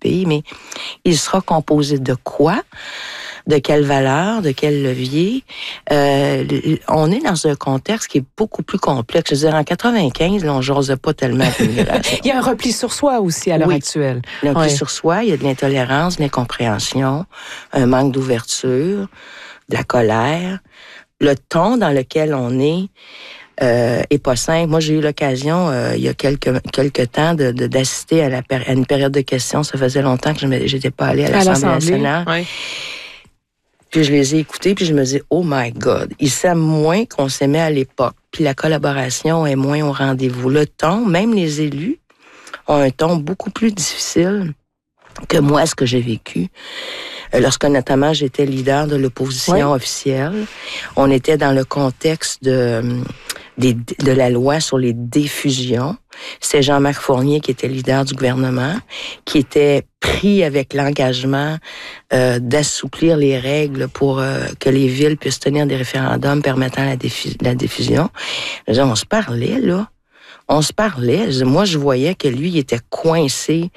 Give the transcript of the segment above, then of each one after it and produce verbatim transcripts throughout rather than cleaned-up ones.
pays, mais il sera composé de quoi? De quelle valeur, de quel levier. Euh, on est dans un contexte qui est beaucoup plus complexe. Je veux dire, en quatre-vingt-quinze, là, on n'osait pas tellement d'immigration. Il y a un repli sur soi aussi à l'heure oui. actuelle. Un repli ouais. sur soi, il y a de l'intolérance, de l'incompréhension, un manque d'ouverture, de la colère. Le ton dans lequel on est euh, est pas simple. Moi, j'ai eu l'occasion, euh, il y a quelques quelques temps, de, de d'assister à, la, à une période de questions. Ça faisait longtemps que je n'étais pas allée à l'Assemblée, à nationale. Ouais. Puis je les ai écoutés, puis je me dis, oh my God, ils s'aiment moins qu'on s'aimait à l'époque. Puis la collaboration est moins au rendez-vous. Le ton, même les élus, ont un ton beaucoup plus difficile que moi, ce que j'ai vécu. Lorsque notamment j'étais leader de l'opposition oui. officielle, on était dans le contexte de, des, de la loi sur les diffusions. C'est Jean-Marc Fournier qui était leader du gouvernement, qui était pris avec l'engagement euh, d'assouplir les règles pour euh, que les villes puissent tenir des référendums permettant la, diffu- la diffusion. Je veux dire, on se parlait, là. On se parlait. Je, moi, je voyais que lui, il était coincé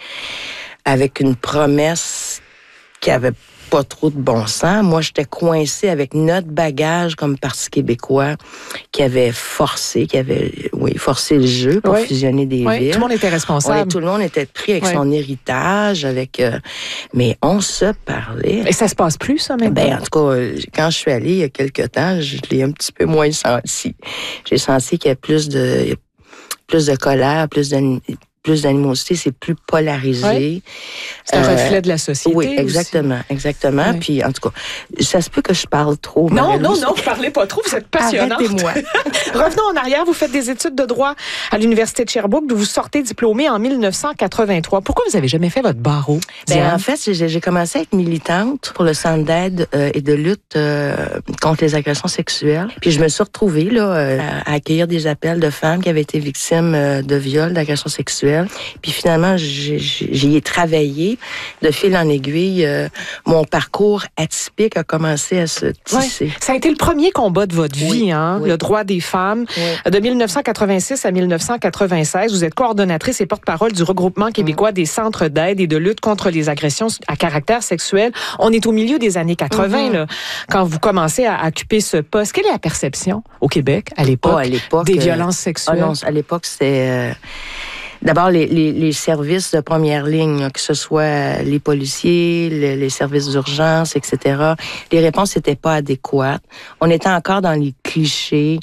avec une promesse qui avait pas trop de bon sens. Moi, j'étais coincée avec notre bagage comme Parti québécois qui avait forcé, qui avait, oui, forcé le jeu pour oui. fusionner des oui. villes. Tout le monde était responsable. Oui, tout le monde était pris avec oui. son héritage, avec, euh, mais on se parlait. Et ça se passe plus, ça, maintenant? Ben, en tout cas, quand je suis allée il y a quelque temps, je l'ai un petit peu moins senti. J'ai senti qu'il y a plus de, plus de colère, plus de, plus d'animosité, c'est plus polarisé. Oui. C'est un euh, reflet de la société. Oui, exactement, aussi. exactement. Oui. Puis, en tout cas, ça se peut que je parle trop. Non, non, non, vous parlez pas trop, vous êtes passionnante. Arrêtez-moi. Revenons en arrière, vous faites des études de droit à l'Université de Sherbrooke, d'où vous sortez diplômée en dix-neuf cent quatre-vingt-trois. Pourquoi vous avez jamais fait votre barreau? Ben, en fait, j'ai, j'ai commencé à être militante pour le Centre d'aide euh, et de lutte euh, contre les agressions sexuelles. Puis, je me suis retrouvée là, euh, à accueillir des appels de femmes qui avaient été victimes euh, de viols, d'agressions sexuelles. Puis finalement, j'ai, j'y ai travaillé. De fil en aiguille, euh, mon parcours atypique a commencé à se tisser. Ouais. Ça a été le premier combat de votre oui, vie, hein, oui. le droit des femmes. Oui. De dix-neuf cent quatre-vingt-six à dix-neuf cent quatre-vingt-seize, vous êtes coordonnatrice et porte-parole du regroupement québécois mmh. des centres d'aide et de lutte contre les agressions à caractère sexuel. On est au milieu des années quatre-vingts, mmh. là, quand vous commencez à occuper ce poste. Quelle est la perception au Québec, à l'époque, oh, à l'époque des euh, violences sexuelles? Oh non, à l'époque, c'était... Euh... D'abord, les, les, les services de première ligne, que ce soit les policiers, les, les services d'urgence, et cetera, les réponses n'étaient pas adéquates. On était encore dans les clichés,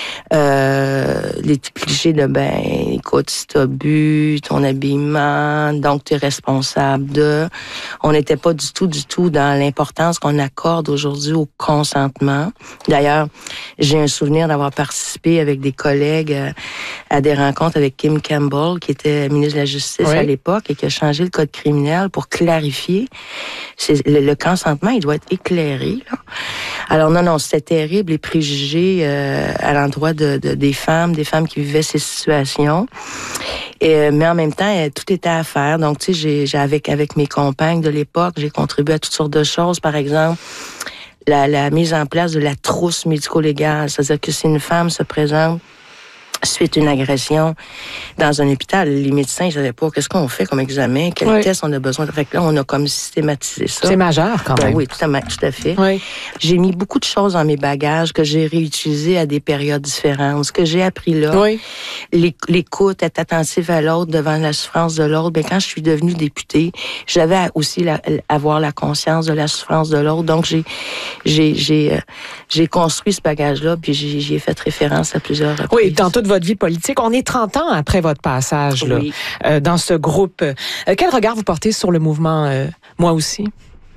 euh, les clichés de, ben, écoute, si t'as bu, ton habillement, donc t'es responsable de... On n'était pas du tout, du tout dans l'importance qu'on accorde aujourd'hui au consentement. D'ailleurs, j'ai un souvenir d'avoir participé avec des collègues à, à des rencontres avec Kim Campbell, qui était ministre de la Justice oui. à l'époque et qui a changé le code criminel pour clarifier. C'est, le, le consentement, il doit être éclairé. Là. Alors non, non, c'était terrible, les préjugés euh, à l'endroit de, de, des femmes, des femmes qui vivaient ces situations. Et, mais en même temps, tout était à faire. Donc, tu sais, j'ai, j'ai avec, avec mes compagnes de l'époque, j'ai contribué à toutes sortes de choses. Par exemple, la, la mise en place de la trousse médico-légale. C'est-à-dire que si une femme se présente suite à une agression dans un hôpital, les médecins ne savaient pas qu'est-ce qu'on fait comme examen, quel oui. test on a besoin. Fait que là, on a comme systématisé ça. C'est majeur quand même. Ben oui, tout à, tout à fait. Oui. J'ai mis beaucoup de choses dans mes bagages que j'ai réutilisées à des périodes différentes. Ce que j'ai appris là, oui. l'écoute, être attentive à l'autre devant la souffrance de l'autre. Ben, quand je suis devenue députée, j'avais aussi la, avoir la conscience de la souffrance de l'autre. Donc, j'ai, j'ai, j'ai, euh, j'ai construit ce bagage-là, puis j'ai, j'y ai fait référence à plusieurs reprises. Oui, dans toute votre vie politique. On est trente ans après votre passage là, oui. euh, dans ce groupe. Euh, quel regard vous portez sur le mouvement euh, Moi aussi?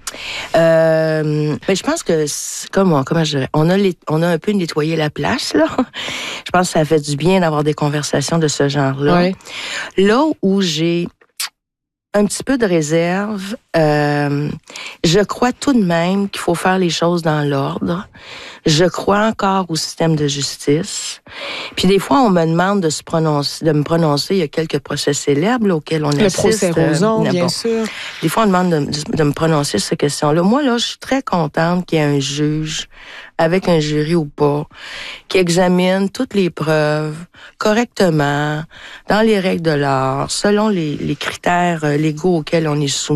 Euh, ben, je pense que, comment, comment je dirais, on a, les, on a un peu nettoyé la place, là. Je pense que ça fait du bien d'avoir des conversations de ce genre-là. Oui. Là où j'ai un petit peu de réserve, euh, je crois tout de même qu'il faut faire les choses dans l'ordre. Je crois encore au système de justice. Puis des fois, on me demande de se prononcer, de me prononcer. Il y a quelques procès célèbres là, auxquels on le assiste. Le procès Roson, euh, bien bon. sûr. Des fois, on me demande de, de me prononcer sur ces questions-là. Moi, là, je suis très contente qu'il y ait un juge, avec un jury ou pas, qui examine toutes les preuves correctement, dans les règles de l'art, selon les, les critères légaux auxquels on est soumis.